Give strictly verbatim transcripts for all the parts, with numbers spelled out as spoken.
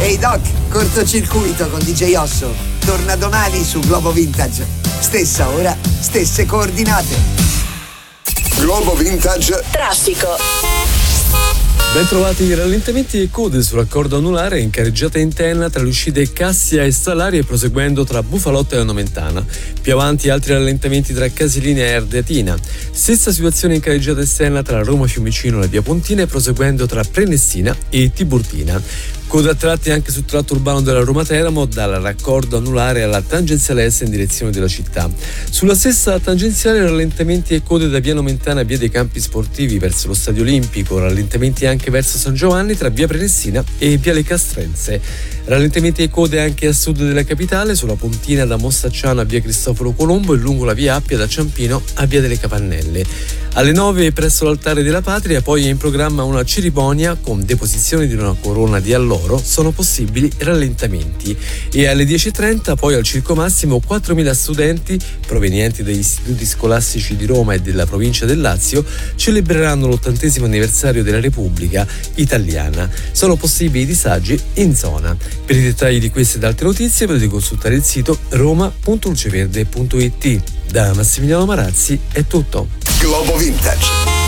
Ehi Doc, cortocircuito con D J Osso. Torna domani su Globo Vintage. Stessa ora, stesse coordinate. Globo Vintage Traffico. Ben trovati i rallentamenti e code sul raccordo anulare in carreggiata interna tra le uscite Cassia e Salaria, proseguendo tra Bufalotto e Nomentana. Più avanti altri rallentamenti tra Casilina e Ardeatina. Stessa situazione in carreggiata esterna tra Roma Fiumicino e Via Pontina, e proseguendo tra Prenestina e Tiburtina. Code a tratti anche sul tratto urbano della Roma Teramo, dal raccordo anulare alla tangenziale est in direzione della città. Sulla stessa tangenziale rallentamenti e code da Via Nomentana a Via dei Campi Sportivi verso lo Stadio Olimpico, rallentamenti anche verso San Giovanni tra Via Prenestina e Via Le Castrense. Rallentamenti e code anche a sud della capitale, sulla Pontina da Mostacciano a Via Cristoforo Colombo e lungo la Via Appia da Ciampino a Via delle Capannelle. Alle nove presso l'Altare della Patria poi è in programma una cerimonia con deposizione di una corona di alloro, sono possibili rallentamenti. E alle dieci e trenta poi al Circo Massimo quattromila studenti provenienti dagli istituti scolastici di Roma e della provincia del Lazio celebreranno l'ottantesimo anniversario della Repubblica Italiana. Sono possibili disagi in zona. Per i dettagli di queste ed altre notizie potete consultare il sito roma punto luceverde punto it. Da Massimiliano Marazzi è tutto. Globo Vintage.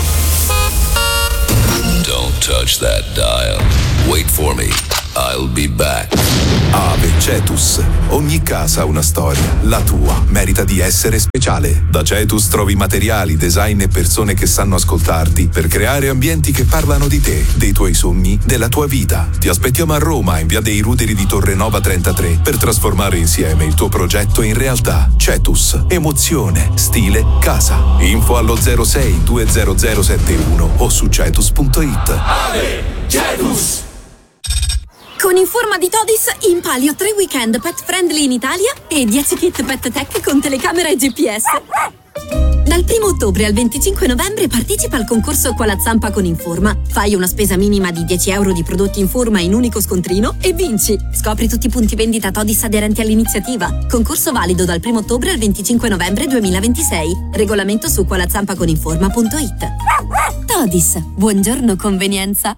Don't touch that dial. Wait for me. I'll be back. Ave Cetus. Ogni casa ha una storia. La tua merita di essere speciale. Da Cetus trovi materiali, design e persone che sanno ascoltarti per creare ambienti che parlano di te, dei tuoi sogni, della tua vita. Ti aspettiamo a Roma, in via dei Ruderi di Torrenova trentatré, per trasformare insieme il tuo progetto in realtà. Cetus. Emozione. Stile. Casa. Info allo zero sei due zero zero sette uno o su cetus punto it. Ave Cetus. Con Informa di Todis impalio tre weekend pet friendly in Italia e dieci kit Pet Tech con telecamera e G P S. Dal primo ottobre al venticinque novembre partecipa al concorso Quala Zampa con Informa. Fai una spesa minima di dieci euro di prodotti Informa in unico scontrino e vinci. Scopri tutti i punti vendita Todis aderenti all'iniziativa. Concorso valido dal primo ottobre al venticinque novembre duemilaventisei. Regolamento su quala zampa con informa punto it. Todis, buongiorno convenienza.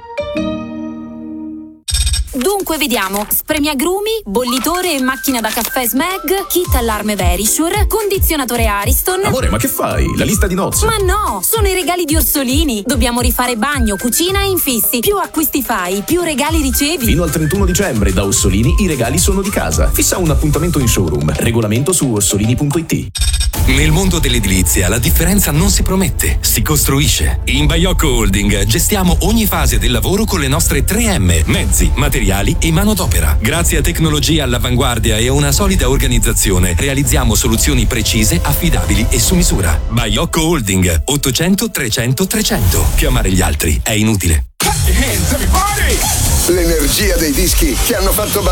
Dunque vediamo: spremiagrumi, bollitore e macchina da caffè Smeg, kit allarme Verisure, condizionatore Ariston. Amore, ma che fai? La lista di nozze? Ma no, sono i regali di Orsolini. Dobbiamo rifare bagno, cucina e infissi. Più acquisti fai, più regali ricevi. Fino al trentuno dicembre da Orsolini i regali sono di casa. Fissa un appuntamento in showroom. Regolamento su orsolini punto it. Nel mondo dell'edilizia la differenza non si promette, si costruisce. In Baiocco Holding gestiamo ogni fase del lavoro con le nostre tre M: mezzi, materiali e manodopera. Grazie a tecnologie all'avanguardia e a una solida organizzazione realizziamo soluzioni precise, affidabili e su misura. Baiocco Holding ottocento trecento trecento. Chiamare gli altri è inutile. L'energia dei dischi che hanno fatto